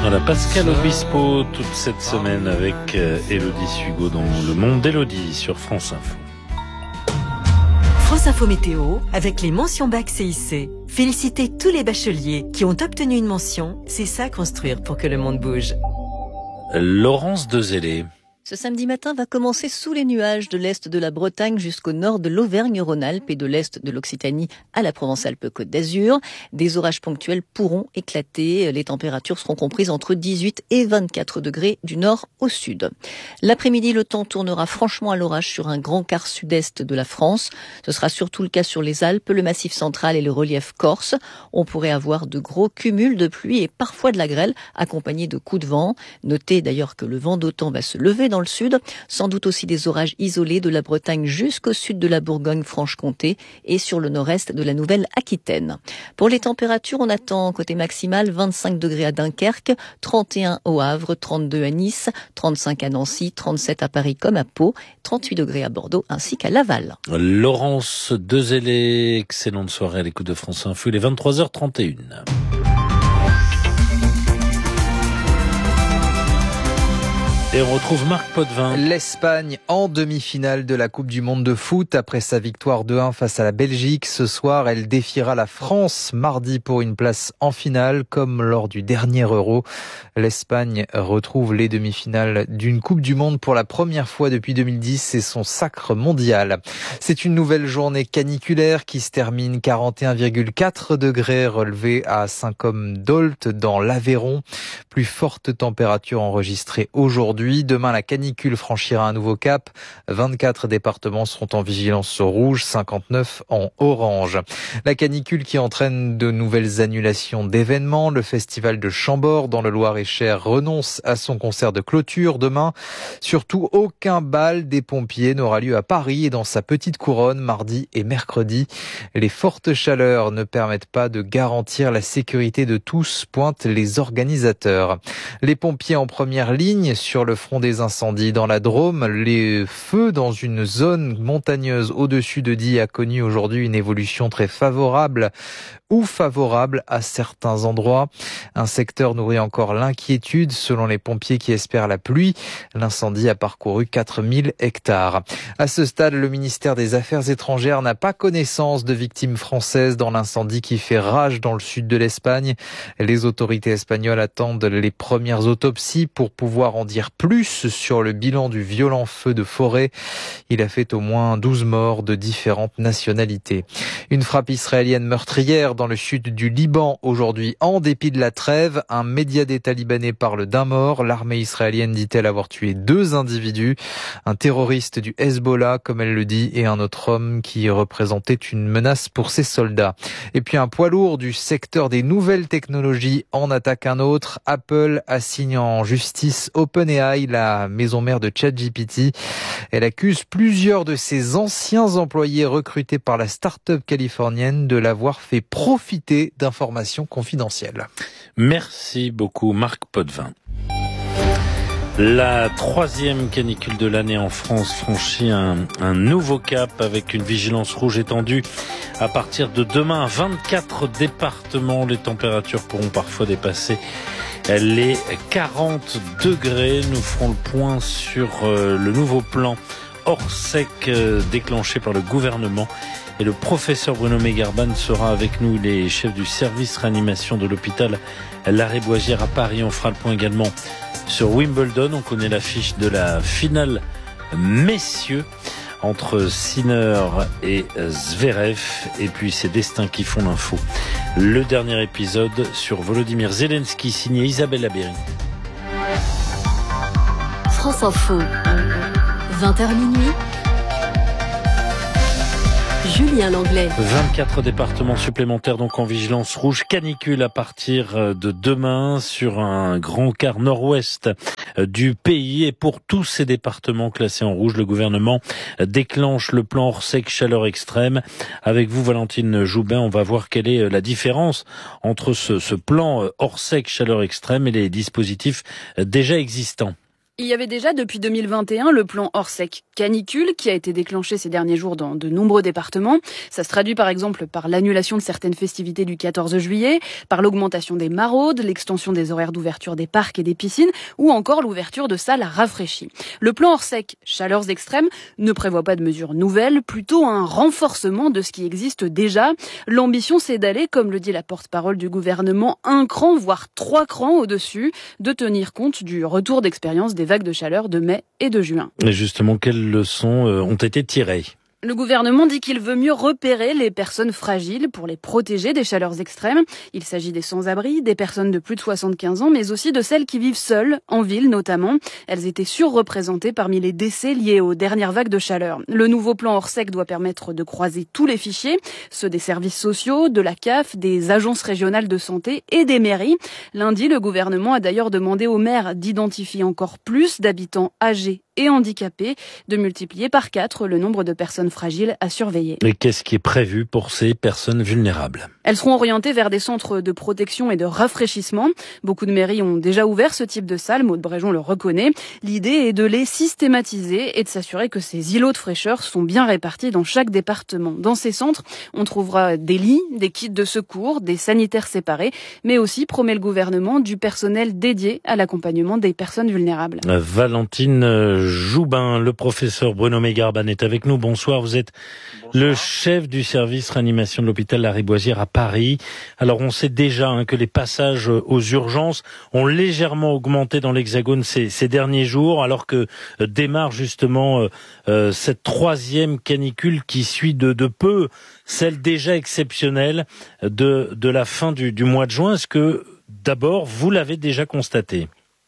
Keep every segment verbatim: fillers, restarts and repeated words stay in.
Voilà, Pascal Obispo, toute cette semaine avec Élodie Hugo dans Le Monde d'Élodie sur France Info. France Info Météo avec les mentions bac C I C. Félicitez tous les bacheliers qui ont obtenu une mention. C'est ça construire pour que le monde bouge. Laurence Dezellé. Ce samedi matin va commencer sous les nuages de l'est de la Bretagne jusqu'au nord de l'Auvergne-Rhône-Alpes et de l'est de l'Occitanie à la Provence-Alpes-Côte d'Azur. Des orages ponctuels pourront éclater. Les températures seront comprises entre dix-huit et vingt-quatre degrés du nord au sud. L'après-midi, le temps tournera franchement à l'orage sur un grand quart sud-est de la France. Ce sera surtout le cas sur les Alpes, le Massif central et le relief corse. On pourrait avoir de gros cumuls de pluie et parfois de la grêle accompagnés de coups de vent. Notez d'ailleurs que le vent d'automne va se lever dans le sud, sans doute aussi des orages isolés de la Bretagne jusqu'au sud de la Bourgogne-Franche-Comté et sur le nord-est de la Nouvelle-Aquitaine. Pour les températures, on attend côté maximal vingt-cinq degrés à Dunkerque, trente et un au Havre, trente-deux à Nice, trente-cinq à Nancy, trente-sept à Paris comme à Pau, trente-huit degrés à Bordeaux ainsi qu'à Laval. Laurence Dezellé, excellente soirée à l'écoute de France Info, il est vingt-trois heures trente et une. Et on retrouve Marc Potvin. L'Espagne en demi-finale de la Coupe du Monde de foot. Après sa victoire deux un face à la Belgique, ce soir, elle défiera la France mardi pour une place en finale, comme lors du dernier Euro. L'Espagne retrouve les demi-finales d'une Coupe du Monde pour la première fois depuis deux mille dix. C'est son sacre mondial. C'est une nouvelle journée caniculaire qui se termine quarante et un virgule quatre degrés relevés à Saint-Côme-d'Olt dans l'Aveyron. Plus forte température enregistrée aujourd'hui. Demain, la canicule franchira un nouveau cap. vingt-quatre départements seront en vigilance rouge, cinquante-neuf en orange. La canicule qui entraîne de nouvelles annulations d'événements. Le festival de Chambord dans le Loir-et-Cher renonce à son concert de clôture demain. Surtout, aucun bal des pompiers n'aura lieu à Paris et dans sa petite couronne mardi et mercredi. Les fortes chaleurs ne permettent pas de garantir la sécurité de tous, pointent les organisateurs. Les pompiers en première ligne sur le front des incendies dans la Drôme. Les feux dans une zone montagneuse au-dessus de Die a connu aujourd'hui une évolution très favorable ou favorable à certains endroits. Un secteur nourrit encore l'inquiétude selon les pompiers qui espèrent la pluie. L'incendie a parcouru quatre mille hectares. À ce stade, le ministère des Affaires étrangères n'a pas connaissance de victimes françaises dans l'incendie qui fait rage dans le sud de l'Espagne. Les autorités espagnoles attendent les premières autopsies pour pouvoir en dire plus sur le bilan du violent feu de forêt. Il a fait au moins douze morts de différentes nationalités. Une frappe israélienne meurtrière dans le sud du Liban aujourd'hui en dépit de la trêve. Un média d'État libanais parle d'un mort. L'armée israélienne dit-elle avoir tué deux individus. Un terroriste du Hezbollah, comme elle le dit, et un autre homme qui représentait une menace pour ses soldats. Et puis un poids lourd du secteur des nouvelles technologies en attaque un autre. Apple assigne en justice OpenAI, la maison mère de ChatGPT. Elle accuse plusieurs de ses anciens employés recrutés par la start-up californienne de l'avoir fait profiter d'informations confidentielles. Merci beaucoup Marc Potvin. La troisième canicule de l'année en France franchit un, un nouveau cap avec une vigilance rouge étendue à partir de demain. vingt-quatre départements, les températures pourront parfois dépasser les quarante degrés. Nous ferons le point sur euh, le nouveau plan hors sec euh, déclenché par le gouvernement. Et le professeur Bruno Megarban sera avec nous, les chefs du service réanimation de l'hôpital Larrey-Boisière à Paris. On fera le point également sur Wimbledon. On connaît l'affiche de la finale messieurs entre Sinner et Zverev. Et puis ces destins qui font l'info. Le dernier épisode sur Volodymyr Zelensky, signé Isabelle Labéry. France Info, vingt heures minuit. Julien Langlais. vingt-quatre départements supplémentaires donc en vigilance rouge canicule à partir de demain sur un grand quart nord-ouest du pays. Et pour tous ces départements classés en rouge, le gouvernement déclenche le plan hors sec chaleur extrême. Avec vous, Valentine Joubin, on va voir quelle est la différence entre ce, ce plan hors sec chaleur extrême et les dispositifs déjà existants. Il y avait déjà depuis deux mille vingt et un le plan Orsec canicule qui a été déclenché ces derniers jours dans de nombreux départements. Ça se traduit par exemple par l'annulation de certaines festivités du quatorze juillet, par l'augmentation des maraudes, l'extension des horaires d'ouverture des parcs et des piscines ou encore l'ouverture de salles rafraîchies. Le plan Orsec chaleurs extrêmes ne prévoit pas de mesures nouvelles, plutôt un renforcement de ce qui existe déjà. L'ambition c'est d'aller, comme le dit la porte-parole du gouvernement, un cran voire trois crans au-dessus, de tenir compte du retour d'expérience des vagues de chaleur de mai et de juin. Et justement, quelles leçons ont été tirées ? Le gouvernement dit qu'il veut mieux repérer les personnes fragiles pour les protéger des chaleurs extrêmes. Il s'agit des sans-abri, des personnes de plus de soixante-quinze ans, mais aussi de celles qui vivent seules, en ville notamment. Elles étaient surreprésentées parmi les décès liés aux dernières vagues de chaleur. Le nouveau plan Orsec doit permettre de croiser tous les fichiers, ceux des services sociaux, de la C A F, des agences régionales de santé et des mairies. Lundi, le gouvernement a d'ailleurs demandé aux maires d'identifier encore plus d'habitants âgés et handicapés, de multiplier par quatre le nombre de personnes fragiles à surveiller. Et qu'est-ce qui est prévu pour ces personnes vulnérables ? Elles seront orientées vers des centres de protection et de rafraîchissement. Beaucoup de mairies ont déjà ouvert ce type de salle, Maud Bréjon le reconnaît. L'idée est de les systématiser et de s'assurer que ces îlots de fraîcheur sont bien répartis dans chaque département. Dans ces centres, on trouvera des lits, des kits de secours, des sanitaires séparés, mais aussi, promet le gouvernement, du personnel dédié à l'accompagnement des personnes vulnérables. Valentine Joubin, le professeur Bruno Megarban est avec nous. Bonsoir, vous êtes Bonsoir. Le chef du service réanimation de l'hôpital Lariboisière à Paris. Alors on sait déjà hein, que les passages aux urgences ont légèrement augmenté dans l'Hexagone ces, ces derniers jours, alors que euh, démarre justement euh, cette troisième canicule qui suit de, de peu celle déjà exceptionnelle de, de la fin du, du mois de juin. Est-ce que d'abord vous l'avez déjà constaté ?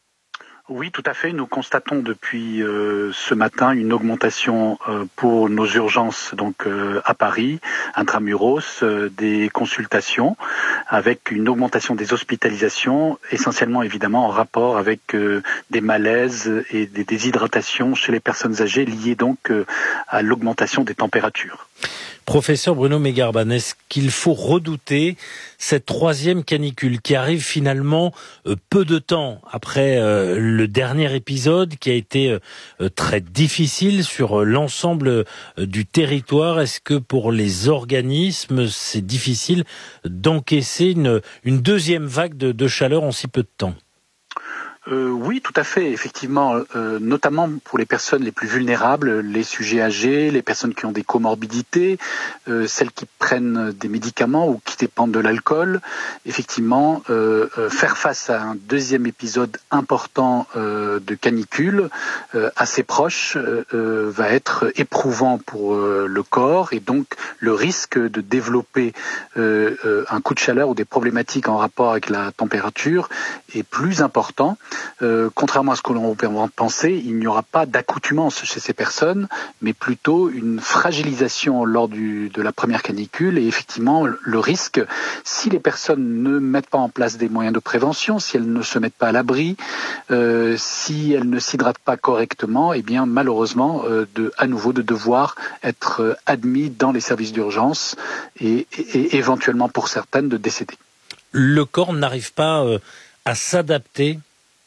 Oui, tout à fait. Nous constatons depuis euh, ce matin une augmentation euh, pour nos urgences donc euh, à Paris, intramuros, euh, des consultations, avec une augmentation des hospitalisations, essentiellement évidemment en rapport avec euh, des malaises et des déshydratations chez les personnes âgées liées donc euh, à l'augmentation des températures. Professeur Bruno Megarban, est-ce qu'il faut redouter cette troisième canicule qui arrive finalement euh, peu de temps après euh, le dernier épisode qui a été euh, très difficile sur euh, l'ensemble euh, du territoire? Est-ce que pour les organismes, c'est difficile d'encaisser une, une deuxième vague de, de chaleur en si peu de temps? Euh, oui, tout à fait, effectivement, euh, notamment pour les personnes les plus vulnérables, les sujets âgés, les personnes qui ont des comorbidités, euh, celles qui prennent des médicaments ou qui dépendent de l'alcool. Effectivement, euh, euh, faire face à un deuxième épisode important euh, de canicule, euh, assez proche, euh, va être éprouvant pour euh, le corps et donc le risque de développer euh, euh, un coup de chaleur ou des problématiques en rapport avec la température est plus important. Euh, contrairement à ce que l'on peut penser, il n'y aura pas d'accoutumance chez ces personnes, mais plutôt une fragilisation lors du, de la première canicule. Et effectivement, le risque, si les personnes ne mettent pas en place des moyens de prévention, si elles ne se mettent pas à l'abri, euh, si elles ne s'hydratent pas correctement, eh bien malheureusement, euh, de, à nouveau, de devoir être euh, admis dans les services d'urgence et, et, et éventuellement pour certaines de décéder. Le corps n'arrive pas euh, à s'adapter?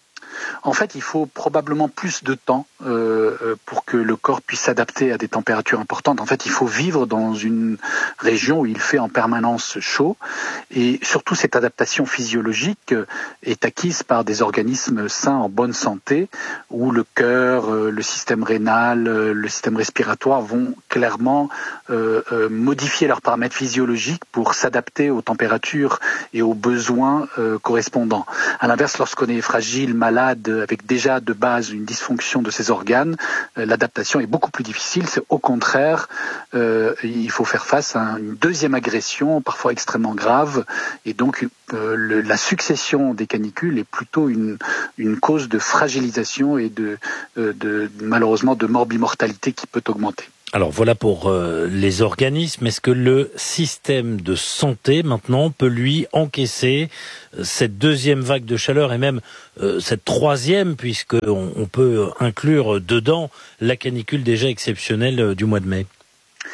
En fait, il faut probablement plus de temps euh, pour que le corps puisse s'adapter à des températures importantes. En fait, il faut vivre dans une région où il fait en permanence chaud. Et surtout, cette adaptation physiologique est acquise par des organismes sains en bonne santé, où le cœur, le système rénal, le système respiratoire vont clairement euh, euh, modifier leurs paramètres physiologiques pour s'adapter aux températures et aux besoins euh, correspondants. À l'inverse, lorsqu'on est fragile, malade, avec déjà de base une dysfonction de ses organes, euh, l'adaptation est beaucoup plus difficile. C'est au contraire, euh, il faut faire face à une deuxième agression, parfois extrêmement grave, et donc euh, le, la succession des canicules est plutôt une, une cause de fragilisation et de, euh, de malheureusement de morbimortalité qui peut augmenter. Alors voilà pour euh, les organismes. Est-ce que le système de santé maintenant peut lui encaisser euh, cette deuxième vague de chaleur et même euh, cette troisième, puisqu'on on peut inclure dedans la canicule déjà exceptionnelle euh, du mois de mai?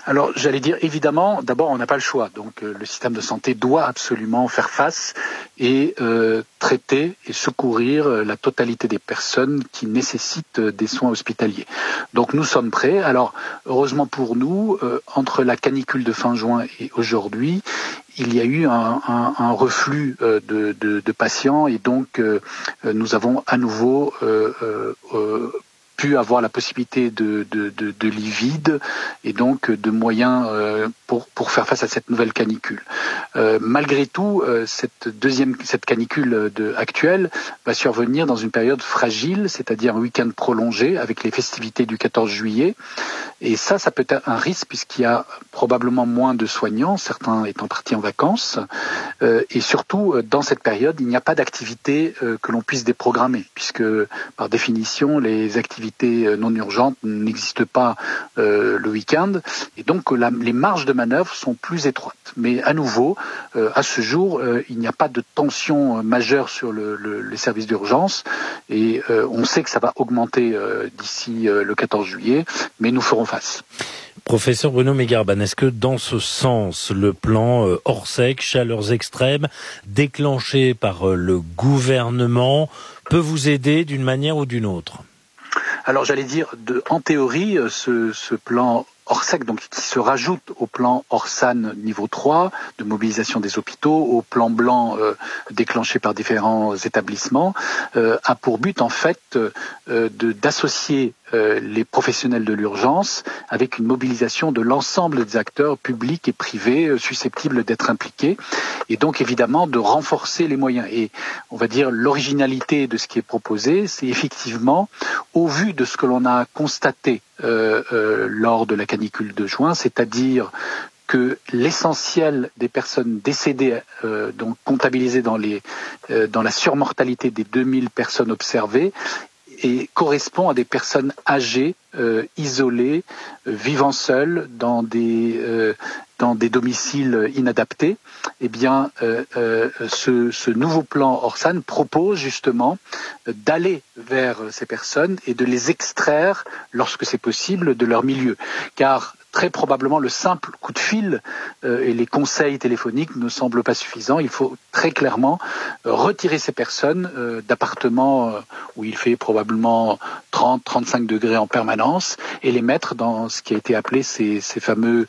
Alors, j'allais dire, évidemment, d'abord, on n'a pas le choix. Donc, euh, le système de santé doit absolument faire face et euh, traiter et secourir euh, la totalité des personnes qui nécessitent euh, des soins hospitaliers. Donc, nous sommes prêts. Alors, heureusement pour nous, euh, entre la canicule de fin juin et aujourd'hui, il y a eu un, un, un reflux euh, de, de, de patients et donc euh, nous avons à nouveau euh, euh, euh, pu avoir la possibilité de, de, de, de lits vides et donc de moyens euh, pour, pour faire face à cette nouvelle canicule. Euh, malgré tout, euh, cette deuxième cette canicule de, actuelle va survenir dans une période fragile, c'est-à-dire un week-end prolongé avec les festivités du quatorze juillet. Et ça, ça peut être un risque puisqu'il y a probablement moins de soignants, certains étant partis en vacances. Euh, et surtout, dans cette période, il n'y a pas d'activité euh, que l'on puisse déprogrammer puisque, par définition, les activités non urgentes n'existent pas euh, le week-end. Et donc, la, les marges de manœuvre sont plus étroites. Mais à nouveau, euh, à ce jour, euh, il n'y a pas de tension euh, majeure sur le, le, les services d'urgence. Et euh, on sait que ça va augmenter euh, d'ici euh, le quatorze juillet, mais nous ferons face. Professeur Bruno Megarban, est-ce que dans ce sens, le plan euh, Orsec, chaleurs extrêmes, déclenché par euh, le gouvernement, peut vous aider d'une manière ou d'une autre ? Alors j'allais dire, de, en théorie, ce, ce plan Orsec, donc qui se rajoute au plan Orsan niveau trois de mobilisation des hôpitaux, au plan blanc euh, déclenché par différents établissements, euh, a pour but en fait euh, de, d'associer euh, les professionnels de l'urgence avec une mobilisation de l'ensemble des acteurs publics et privés euh, susceptibles d'être impliqués, et donc évidemment de renforcer les moyens. Et on va dire l'originalité de ce qui est proposé, c'est effectivement, au vu de ce que l'on a constaté euh, euh, lors de la canicule de juin, c'est-à-dire que l'essentiel des personnes décédées, euh, donc comptabilisées dans, les, euh, dans la surmortalité des deux mille personnes observées, et correspond à des personnes âgées, euh, isolées, euh, vivant seules dans des, euh, dans des domiciles inadaptés. Eh bien, euh, euh, ce, ce nouveau plan Orsan propose justement d'aller vers ces personnes et de les extraire, lorsque c'est possible, de leur milieu. Car très probablement, le simple coup de fil euh, et les conseils téléphoniques ne semblent pas suffisants. Il faut très clairement euh, retirer ces personnes euh, d'appartements euh, où il fait probablement trente à trente-cinq degrés en permanence et les mettre dans ce qui a été appelé ces, ces fameux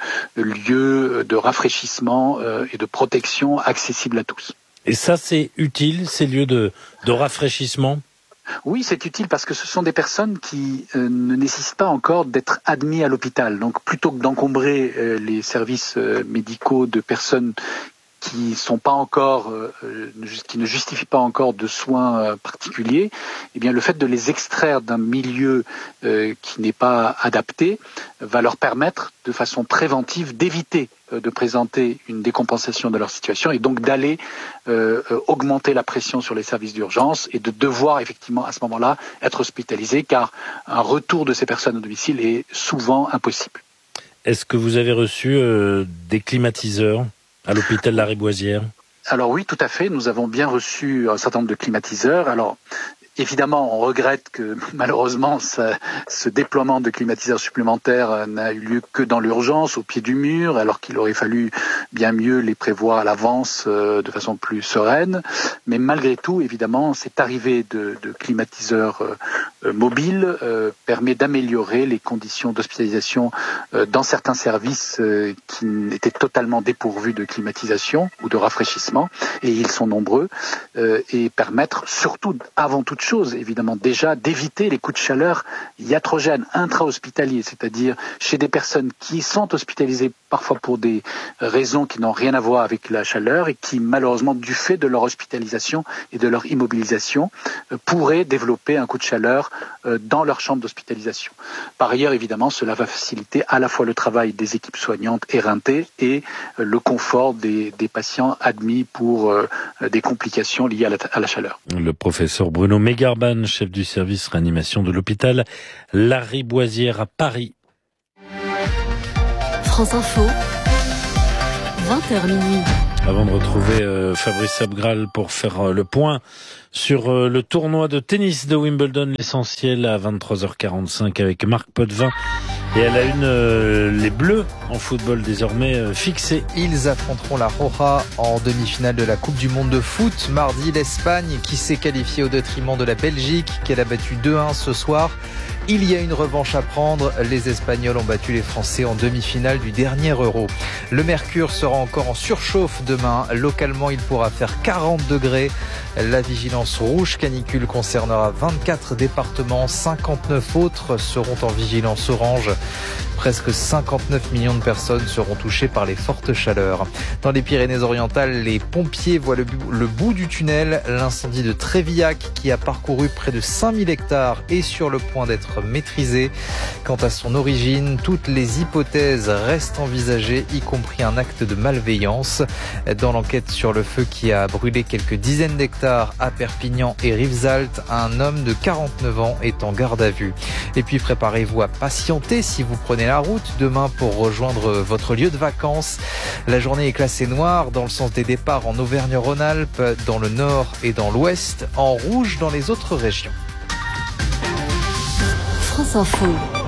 lieux de rafraîchissement euh, et de protection accessibles à tous. Et ça, c'est utile, ces lieux de, de rafraîchissement ? Oui, c'est utile parce que ce sont des personnes qui euh, ne nécessitent pas encore d'être admis à l'hôpital. Donc, plutôt que d'encombrer euh, les services euh, médicaux de personnes qui sont pas encore, euh, qui ne justifient pas encore de soins euh, particuliers, eh bien, le fait de les extraire d'un milieu euh, qui n'est pas adapté va leur permettre, de façon préventive, d'éviter euh, de présenter une décompensation de leur situation et donc d'aller euh, euh, augmenter la pression sur les services d'urgence et de devoir effectivement à ce moment-là être hospitalisés, car un retour de ces personnes au domicile est souvent impossible. Est-ce que vous avez reçu euh, des climatiseurs à l'hôpital Lariboisière ? Alors oui, tout à fait. Nous avons bien reçu un certain nombre de climatiseurs. Alors, évidemment, on regrette que malheureusement ça, ce déploiement de climatiseurs supplémentaires n'a eu lieu que dans l'urgence, au pied du mur, alors qu'il aurait fallu bien mieux les prévoir à l'avance euh, de façon plus sereine. Mais malgré tout, évidemment, cette arrivée de, de climatiseurs euh, mobiles euh, permet d'améliorer les conditions d'hospitalisation euh, dans certains services euh, qui étaient totalement dépourvus de climatisation ou de rafraîchissement, et ils sont nombreux, euh, et permettre surtout, avant toute chose, évidemment, déjà d'éviter les coups de chaleur iatrogènes intra-hospitaliers, c'est-à-dire chez des personnes qui sont hospitalisées parfois pour des raisons qui n'ont rien à voir avec la chaleur et qui, malheureusement, du fait de leur hospitalisation et de leur immobilisation, euh, pourraient développer un coup de chaleur euh, dans leur chambre d'hospitalisation. Par ailleurs, évidemment, cela va faciliter à la fois le travail des équipes soignantes éreintées et euh, le confort des, des patients admis pour euh, des complications liées à la, à la chaleur. Le professeur Bruno Megarban, chef du service réanimation de l'hôpital Lariboisière à Paris. France Info, vingt heures minuit. Avant de retrouver euh, Fabrice Abgral pour faire euh, le point sur euh, le tournoi de tennis de Wimbledon, l'essentiel à vingt-trois heures quarante-cinq avec Marc Potvin. Et à la une, euh, les Bleus en football désormais euh, fixés. Ils affronteront la Roja en demi-finale de la Coupe du Monde de foot. Mardi, l'Espagne qui s'est qualifiée au détriment de la Belgique, qu'elle a battu deux un ce soir. Il y a une revanche à prendre. Les Espagnols ont battu les Français en demi-finale du dernier Euro. Le mercure sera encore en surchauffe demain. Localement, il pourra faire quarante degrés. La vigilance rouge canicule concernera vingt-quatre départements. cinquante-neuf autres seront en vigilance orange. Presque cinquante-neuf millions de personnes seront touchées par les fortes chaleurs. Dans les Pyrénées-Orientales, les pompiers voient le, le bout du tunnel. L'incendie de Trévillac, qui a parcouru près de cinq mille hectares, est sur le point d'être maîtrisé. Quant à son origine, toutes les hypothèses restent envisagées, y compris un acte de malveillance. Dans l'enquête sur le feu qui a brûlé quelques dizaines d'hectares à Perpignan et Rivesaltes, un homme de quarante-neuf ans est en garde à vue. Et puis préparez-vous à patienter si vous prenez la route demain pour rejoindre votre lieu de vacances. La journée est classée noire dans le sens des départs en Auvergne-Rhône-Alpes, dans le nord et dans l'ouest, en rouge dans les autres régions. France Info.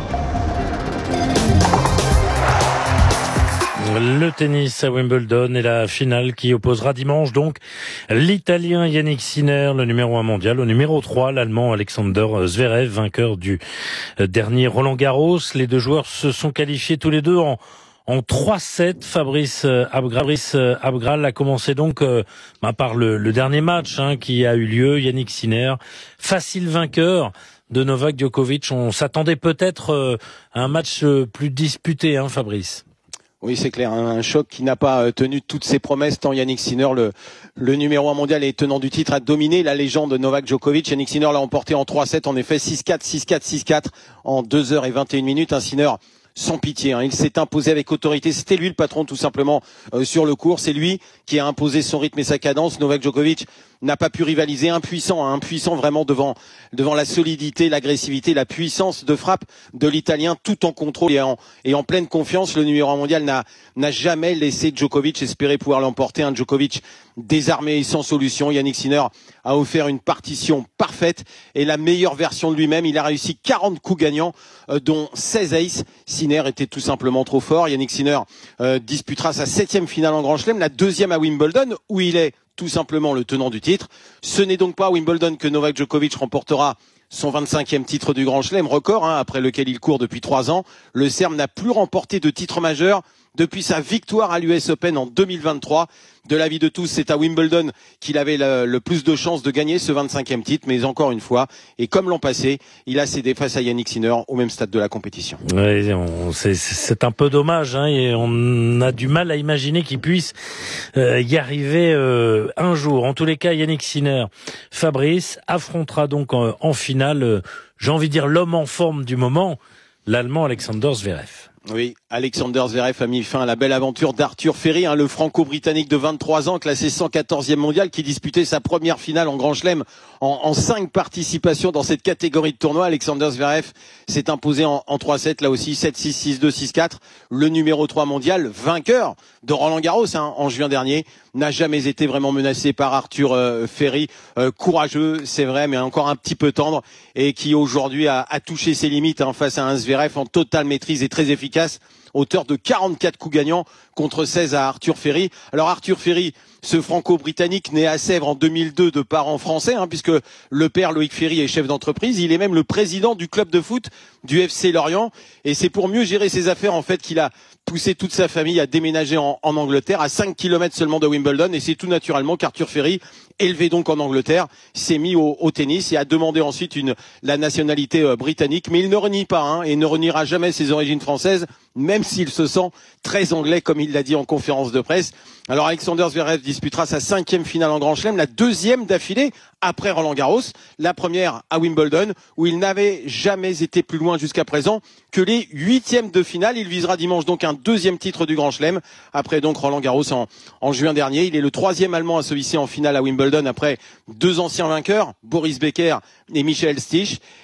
Le tennis à Wimbledon et la finale qui opposera dimanche donc l'Italien Yannick Sinner, le numéro un mondial, au numéro trois, l'Allemand Alexander Zverev, vainqueur du dernier Roland-Garros. Les deux joueurs se sont qualifiés tous les deux en en trois sept. Fabrice Abgral a commencé donc euh, bah, par le, le dernier match hein, qui a eu lieu. Yannick Sinner, facile vainqueur de Novak Djokovic. On s'attendait peut-être euh, à un match euh, plus disputé, hein, Fabrice. Oui, c'est clair, un choc qui n'a pas tenu toutes ses promesses, tant Yannick Sinner, le, le numéro un mondial et tenant du titre, a dominé la légende Novak Djokovic. Yannick Sinner l'a emporté en trois sept, en effet, six quatre, six quatre, six quatre en deux heures et vingt et une minutes. Un Sinner sans pitié, hein. Il s'est imposé avec autorité. C'était lui le patron tout simplement euh, sur le court. C'est lui qui a imposé son rythme et sa cadence. Novak Djokovic n'a pas pu rivaliser, impuissant, hein, impuissant vraiment devant devant la solidité, l'agressivité, la puissance de frappe de l'Italien, tout en contrôle et en, et en pleine confiance. Le numéro un mondial n'a n'a jamais laissé Djokovic espérer pouvoir l'emporter. Un Djokovic désarmé et sans solution. Yannick Sinner a offert une partition parfaite et la meilleure version de lui-même. Il a réussi quarante coups gagnants, euh, dont seize aces. Sinner était tout simplement trop fort. Yannick Sinner euh, disputera sa septième finale en Grand Chelem, la deuxième à Wimbledon, où il est tout simplement le tenant du titre. Ce n'est donc pas à Wimbledon que Novak Djokovic remportera son vingt-cinquième titre du Grand Chelem, record hein, après lequel il court depuis trois ans. Le Serbe n'a plus remporté de titre majeur depuis sa victoire à l'U S Open en deux mille vingt-trois. De l'avis de tous, c'est à Wimbledon qu'il avait le, le plus de chances de gagner ce vingt-cinquième titre, mais encore une fois, et comme l'an passé, il a cédé face à Yannick Sinner au même stade de la compétition. Oui, on, c'est, c'est un peu dommage, hein, et on a du mal à imaginer qu'il puisse euh, y arriver euh, un jour. En tous les cas, Yannick Sinner, Fabrice, affrontera donc en, en finale, euh, j'ai envie de dire l'homme en forme du moment, l'Allemand Alexander Zverev. Oui, Alexander Zverev a mis fin à la belle aventure d'Arthur Ferry, hein, le franco-britannique de vingt-trois ans, classé cent quatorzième mondial, qui disputait sa première finale en Grand Chelem en, en cinq participations dans cette catégorie de tournoi. Alexander Zverev s'est imposé en, en trois sept, là aussi sept six, six deux, six quatre. Le numéro trois mondial, vainqueur de Roland-Garros hein, en juin dernier, n'a jamais été vraiment menacé par Arthur euh, Ferry, euh, courageux, c'est vrai, mais encore un petit peu tendre, et qui aujourd'hui a, a touché ses limites hein, face à un Zverev en totale maîtrise et très efficace, auteur de quarante-quatre coups gagnants contre seize à Arthur Ferry. Alors Arthur Ferry, ce franco-britannique né à Sèvres en deux mille deux de parents français, hein, puisque le père Loïc Ferry est chef d'entreprise, il est même le président du club de foot du F C Lorient, et c'est pour mieux gérer ses affaires en fait qu'il a poussé toute sa famille à déménager en, en Angleterre, à cinq kilomètres seulement de Wimbledon, et c'est tout naturellement qu'Arthur Ferry, élevé donc en Angleterre, s'est mis au, au tennis et a demandé ensuite une, la nationalité euh, britannique, mais il ne renie pas hein, et ne reniera jamais ses origines françaises, même s'il se sent très anglais comme il l'a dit en conférence de presse. Alors Alexander Zverev disputera sa cinquième finale en Grand Chelem, la deuxième d'affilée après Roland-Garros, la première à Wimbledon, où il n'avait jamais été plus loin jusqu'à présent que les huitièmes de finale. Il visera dimanche donc un deuxième titre du Grand Chelem, après donc Roland-Garros en, en juin dernier. Il est le troisième Allemand à se hisser en finale à Wimbledon après deux anciens vainqueurs, Boris Becker et Michael Stich.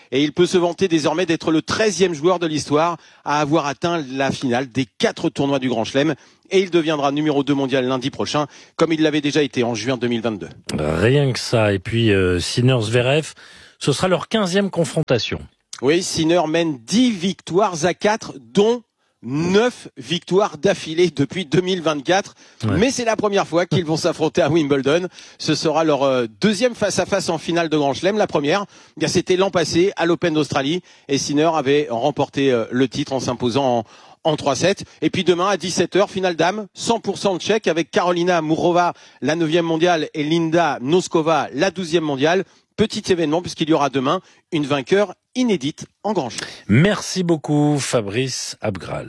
et il peut se vanter désormais d'être le treizième joueur de l'histoire à avoir atteint la finale des quatre tournois du Grand Chelem. Et il deviendra numéro deux mondial lundi prochain, comme il l'avait déjà été en juin deux mille vingt-deux. Rien que ça. Et puis, euh, Sinner-Zverev, ce sera leur quinzième confrontation. Oui, Sinner mène dix victoires à quatre, dont neuf victoires d'affilée depuis deux mille vingt-quatre. Ouais. Mais c'est la première fois qu'ils vont s'affronter à Wimbledon. Ce sera leur euh, deuxième face-à-face en finale de Grand Chelem. La première, bien, c'était l'an passé à l'Open d'Australie. Et Sinner avait remporté euh, le titre en s'imposant en en trois sept. Et puis demain à dix-sept heures, finale dames, cent pour cent de tchèque avec Karolina Mourova, la neuvième mondiale, et Linda Noskova, la douzième mondiale. Petit événement puisqu'il y aura demain une vainqueur inédite en Grand Chelem. Merci beaucoup Fabrice Abgral.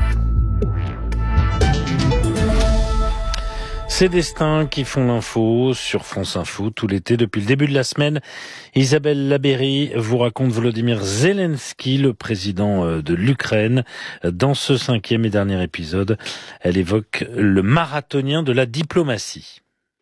Ces destins qui font l'info sur France Info tout l'été depuis le début de la semaine. Isabelle Labéry vous raconte Volodymyr Zelensky, le président de l'Ukraine. Dans ce cinquième et dernier épisode, elle évoque le marathonien de la diplomatie.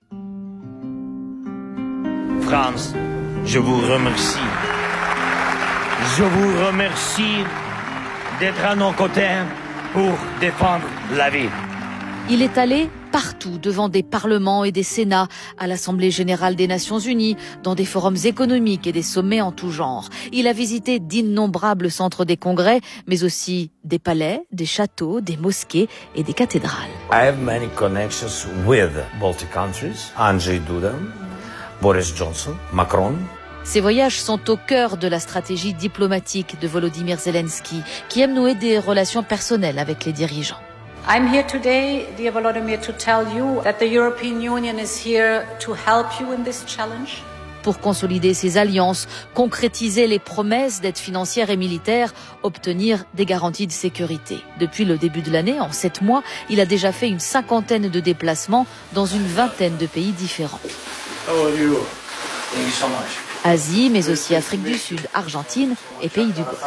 France, je vous remercie. Je vous remercie d'être à nos côtés pour défendre la vie. Il est allé partout, devant des parlements et des sénats, à l'Assemblée générale des Nations unies, dans des forums économiques et des sommets en tout genre. Il a visité d'innombrables centres des congrès, mais aussi des palais, des châteaux, des mosquées et des cathédrales. I have many connections with Baltic countries, Andrzej Duda, Boris Johnson, Macron. Ces voyages sont au cœur de la stratégie diplomatique de Volodymyr Zelensky, qui aime nouer des relations personnelles avec les dirigeants. I'm here today, dear Volodymyr, to tell you that the European Union is here to help you in this challenge. Pour consolider ses alliances, concrétiser les promesses d'aide financière et militaire, obtenir des garanties de sécurité. Depuis le début de l'année, en sept mois, il a déjà fait une cinquantaine de déplacements dans une vingtaine de pays différents. How are you? Thank you so much. Asie, mais aussi Afrique du Sud, Argentine et pays du Golfe.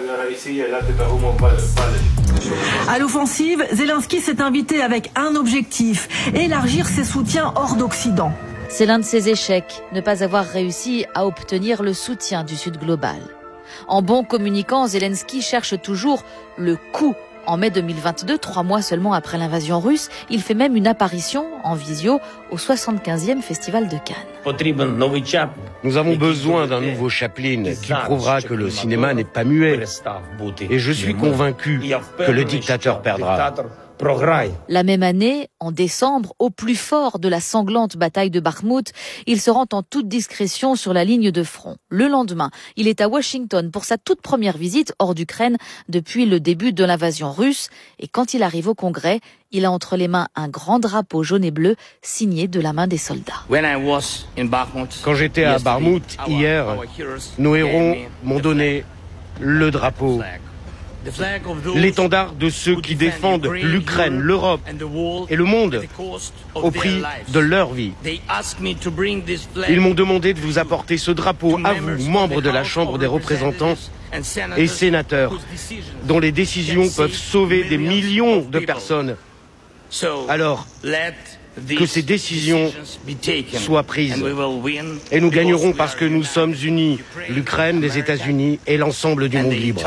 À l'offensive, Zelensky s'est invité avec un objectif, élargir ses soutiens hors d'Occident. C'est l'un de ses échecs, ne pas avoir réussi à obtenir le soutien du Sud global. En bon communicant, Zelensky cherche toujours le coup. En mai deux mille vingt-deux, trois mois seulement après l'invasion russe, il fait même une apparition en visio au soixante-quinzième Festival de Cannes. Nous avons besoin d'un nouveau Chaplin qui prouvera que le cinéma n'est pas muet. Et je suis convaincu que le dictateur perdra. La même année, en décembre, au plus fort de la sanglante bataille de Bakhmout, il se rend en toute discrétion sur la ligne de front. Le lendemain, il est à Washington pour sa toute première visite hors d'Ukraine depuis le début de l'invasion russe. Et quand il arrive au Congrès, il a entre les mains un grand drapeau jaune et bleu signé de la main des soldats. Quand j'étais à Bakhmout hier, nos héros m'ont donné le drapeau. L'étendard de ceux qui défendent l'Ukraine, l'Europe et le monde au prix de leur vie. Ils m'ont demandé de vous apporter ce drapeau à vous, membres de la Chambre des représentants et sénateurs, dont les décisions peuvent sauver des millions de personnes. Alors, que ces décisions soient prises. Et nous gagnerons parce que nous sommes unis, l'Ukraine, les États-Unis et l'ensemble du monde libre.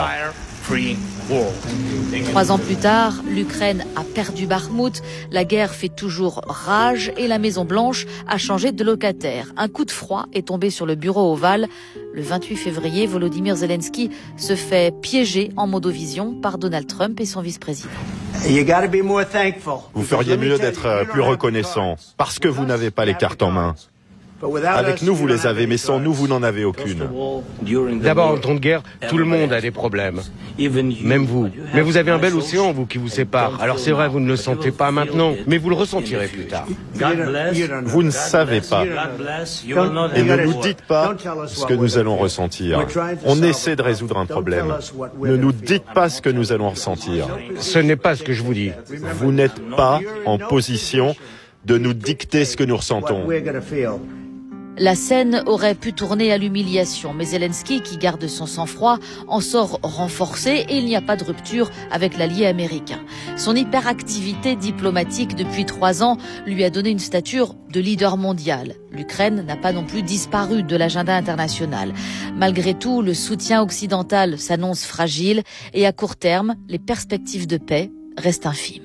Trois ans plus tard, l'Ukraine a perdu Bakhmout, la guerre fait toujours rage et la Maison-Blanche a changé de locataire. Un coup de froid est tombé sur le bureau ovale. Le vingt-huit février, Volodymyr Zelensky se fait piéger en modovision par Donald Trump et son vice-président. Vous feriez mieux d'être plus reconnaissant parce que vous n'avez pas les cartes en main. Avec nous, vous les avez, mais sans nous, vous n'en avez aucune. D'abord, en temps de guerre, tout le monde a des problèmes. Même vous. Mais vous avez un bel océan, vous, qui vous sépare. Alors c'est vrai, vous ne le sentez pas maintenant, mais vous le ressentirez plus tard. Vous ne savez pas. Et ne nous dites pas ce que nous allons ressentir. On essaie de résoudre un problème. Ne nous dites pas ce que nous allons ressentir. Ce n'est pas ce que je vous dis. Vous n'êtes pas en position de nous dicter ce que nous ressentons. La scène aurait pu tourner à l'humiliation, mais Zelensky, qui garde son sang-froid, en sort renforcé et il n'y a pas de rupture avec l'allié américain. Son hyperactivité diplomatique depuis trois ans lui a donné une stature de leader mondial. L'Ukraine n'a pas non plus disparu de l'agenda international. Malgré tout, le soutien occidental s'annonce fragile et à court terme, les perspectives de paix restent infimes.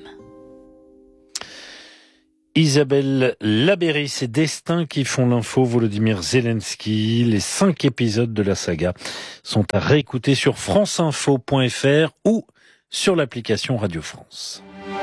Isabelle Labéry, c'est Destin qui font l'info. Volodymyr Zelensky, les cinq épisodes de la saga sont à réécouter sur franceinfo point f r ou sur l'application Radio France.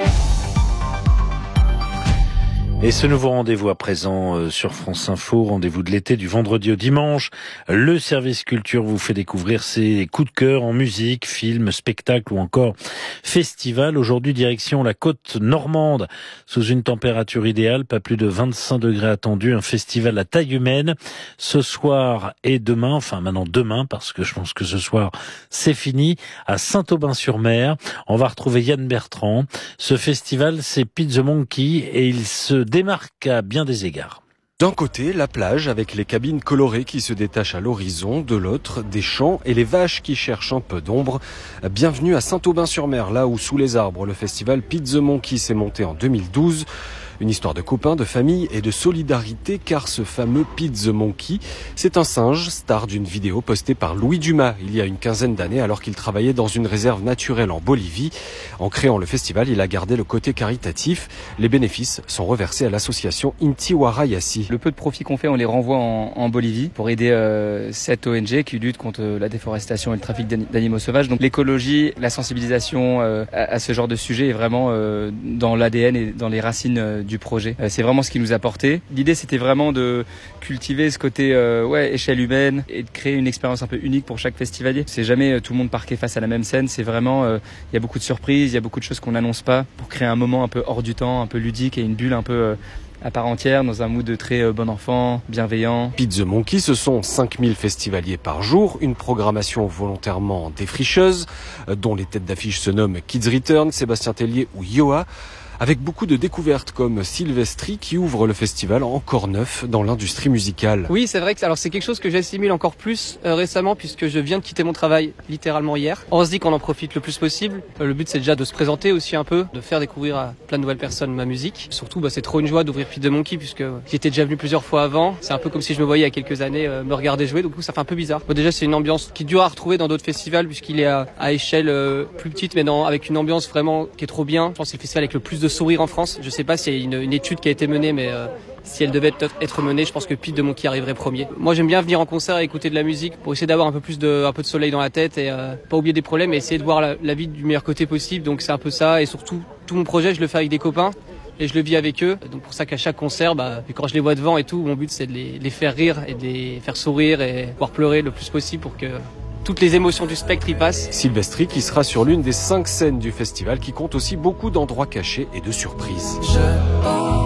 Et ce nouveau rendez-vous à présent euh, sur France Info, rendez-vous de l'été du vendredi au dimanche. Le service culture vous fait découvrir ses coups de cœur en musique, films, spectacles ou encore festival. Aujourd'hui, direction la côte normande, sous une température idéale, pas plus de vingt-cinq degrés attendus, un festival à taille humaine. Ce soir et demain, enfin maintenant demain, parce que je pense que ce soir c'est fini, à Saint-Aubin-sur-Mer. On va retrouver Yann Bertrand. Ce festival, c'est Pete the Monkey et il se démarque à bien des égards. D'un côté, la plage avec les cabines colorées qui se détachent à l'horizon, de l'autre, des champs et les vaches qui cherchent un peu d'ombre. Bienvenue à Saint-Aubin-sur-Mer, là où sous les arbres, le festival Pete the Monkey s'est monté en deux mille douze. Une histoire de copains, de famille et de solidarité, car ce fameux Pete the Monkey, c'est un singe, star d'une vidéo postée par Louis Dumas il y a une quinzaine d'années alors qu'il travaillait dans une réserve naturelle en Bolivie. En créant le festival, il a gardé le côté caritatif. Les bénéfices sont reversés à l'association Inti Warayasi. Le peu de profits qu'on fait, on les renvoie en, en Bolivie pour aider euh, cette O N G qui lutte contre la déforestation et le trafic d'animaux sauvages. Donc l'écologie, la sensibilisation euh, à, à ce genre de sujet est vraiment euh, dans l'A D N et dans les racines euh, du projet. Euh, c'est vraiment ce qui nous a porté. L'idée, c'était vraiment de cultiver ce côté euh, ouais, échelle humaine et de créer une expérience un peu unique pour chaque festivalier. C'est jamais euh, tout le monde parqué face à la même scène. C'est vraiment, il euh, y a beaucoup de surprises, il y a beaucoup de choses qu'on n'annonce pas pour créer un moment un peu hors du temps, un peu ludique et une bulle un peu euh, à part entière, dans un mood très euh, bon enfant, bienveillant. Pete the Monkey, ce sont cinq mille festivaliers par jour, une programmation volontairement défricheuse, euh, dont les têtes d'affiche se nomment Kids Return, Sébastien Tellier ou Yoa, avec beaucoup de découvertes comme Sylvestri qui ouvre le festival encore neuf dans l'industrie musicale. Oui, c'est vrai que alors c'est quelque chose que j'assimile encore plus euh, récemment puisque je viens de quitter mon travail littéralement hier. On se dit qu'on en profite le plus possible. Euh, le but c'est déjà de se présenter aussi un peu, de faire découvrir à plein de nouvelles personnes ma musique. Surtout, bah, c'est trop une joie d'ouvrir Pete the Monkey puisque j'étais déjà venu plusieurs fois avant. C'est un peu comme si je me voyais il y a quelques années euh, me regarder jouer, donc ça fait un peu bizarre. Bon, déjà c'est une ambiance qui est dure à retrouver dans d'autres festivals puisqu'il est à, à échelle euh, plus petite mais dans, avec une ambiance vraiment qui est trop bien. Je pense que c'est le festival avec le plus de sourire en France. Je sais pas s'il y a une, une étude qui a été menée, mais euh, si elle devait être, être menée, je pense que Pete the Monkey arriverait premier. Moi, j'aime bien venir en concert et écouter de la musique pour essayer d'avoir un peu plus de, un peu de soleil dans la tête et euh, pas oublier des problèmes et essayer de voir la, la vie du meilleur côté possible. Donc c'est un peu ça et surtout tout mon projet, je le fais avec des copains et je le vis avec eux. Donc pour ça qu'à chaque concert, bah, quand je les vois devant et tout, mon but c'est de les, les faire rire et de les faire sourire et pouvoir pleurer le plus possible pour que toutes les émotions du spectre y passent. Sylvestri qui sera sur l'une des cinq scènes du festival qui compte aussi beaucoup d'endroits cachés et de surprises. Je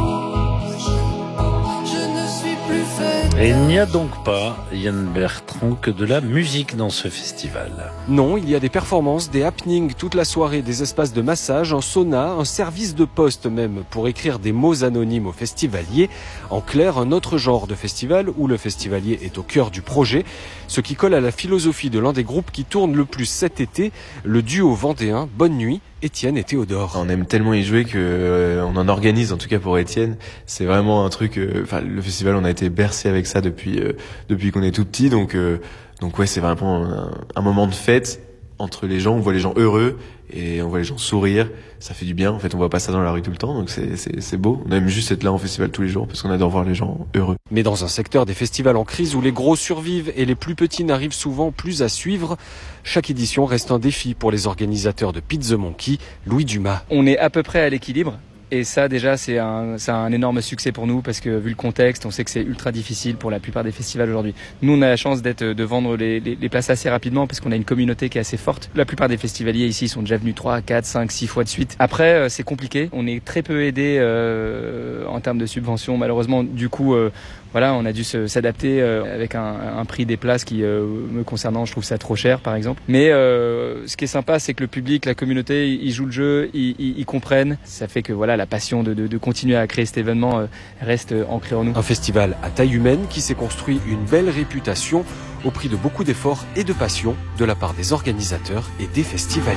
pense, je ne suis plus fait. Et il n'y a donc pas, Yann Bertrand, que de la musique dans ce festival. Non, il y a des performances, des happenings toute la soirée, des espaces de massage, un sauna, un service de poste même pour écrire des mots anonymes aux festivaliers. En clair, un autre genre de festival où le festivalier est au cœur du projet, ce qui colle à la philosophie de l'un des groupes qui tourne le plus cet été, le duo vendéen Bonne Nuit, Étienne et Théodore. On aime tellement y jouer que euh, on en organise, en tout cas pour Étienne. C'est vraiment un truc. Enfin, euh, le festival, on a été bercé avec ça depuis euh, depuis qu'on est tout petit. Donc euh, donc ouais, c'est vraiment un, un moment de fête entre les gens. On voit les gens heureux et on voit les gens sourire. Ça fait du bien. En fait, on voit pas ça dans la rue tout le temps, donc c'est c'est c'est beau. On aime juste être là en festival tous les jours parce qu'on adore voir les gens heureux. Mais dans un secteur des festivals en crise où les gros survivent et les plus petits n'arrivent souvent plus à suivre, chaque édition reste un défi pour les organisateurs de Pete the Monkey, Louis Dumas. On est à peu près à l'équilibre. Et ça, déjà, c'est un, c'est un énorme succès pour nous parce que vu le contexte, on sait que c'est ultra difficile pour la plupart des festivals aujourd'hui. Nous, on a la chance d'être, de vendre les, les, les places assez rapidement parce qu'on a une communauté qui est assez forte. La plupart des festivaliers ici sont déjà venus trois, quatre, cinq, six fois de suite. Après, c'est compliqué. On est très peu aidé euh, en termes de subventions. Malheureusement, du coup, euh, voilà, on a dû se, s'adapter euh, avec un, un prix des places qui, euh, me concernant, je trouve ça trop cher, par exemple. Mais euh, ce qui est sympa, c'est que le public, la communauté, ils jouent le jeu, ils, ils, ils comprennent. Ça fait que voilà, la passion de, de, de continuer à créer cet événement euh, reste ancrée en nous. Un festival à taille humaine qui s'est construit une belle réputation au prix de beaucoup d'efforts et de passion de la part des organisateurs et des festivaliers.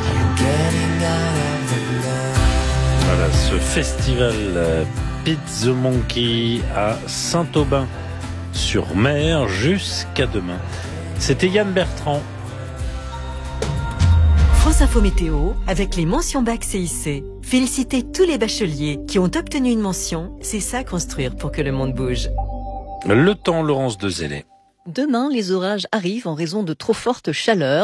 Voilà, ce festival euh, Pete the Monkey à Saint-Aubin-sur-Mer jusqu'à demain. C'était Yann Bertrand. France Info Météo avec les mentions bac C I C. Félicitez tous les bacheliers qui ont obtenu une mention. C'est ça construire pour que le monde bouge. Le temps, Laurence Dezellé. Demain, les orages arrivent en raison de trop fortes chaleurs.